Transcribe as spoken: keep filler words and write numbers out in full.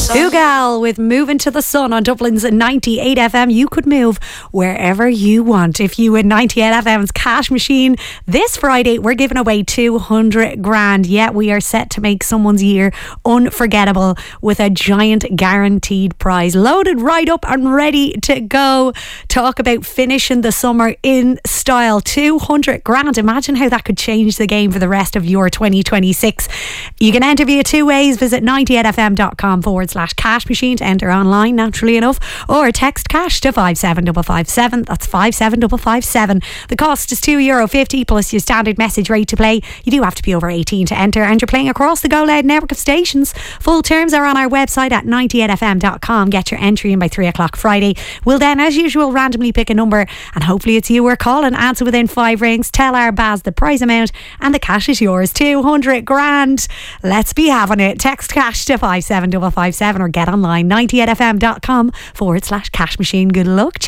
Hoogal with Moving to the Sun on Dublin's ninety-eight F M. You could move wherever you want if you win ninety-eight F M's cash machine. This Friday, we're giving away two hundred grand. Yeah, we are set to make someone's year unforgettable with a giant guaranteed prize. Loaded right up and ready to go. Talk about finishing the summer in style. two hundred grand. Imagine how that could change the game for the rest of your twenty twenty-six. You can enter via two ways. Visit ninety-eight f m dot com forward slash cash machine to enter online, naturally enough, or text cash to five seven five five seven. That's five seven five five seven. The cost is two euro fifty plus your standard message rate to play. You do have to be over eighteen to enter, and you're playing across the Go Loud network of stations. Full terms are on our website at ninety-eight f m dot com. Get your entry in by three o'clock Friday. We'll then, as usual, randomly pick a number, and hopefully it's you we're calling. Answer within five rings. Tell our Baz the prize amount, and the cash is yours. two hundred grand. Let's be having it. Text cash to five seven five five seven or get online ninety-eight f m dot com forward slash cash machine. Good luck.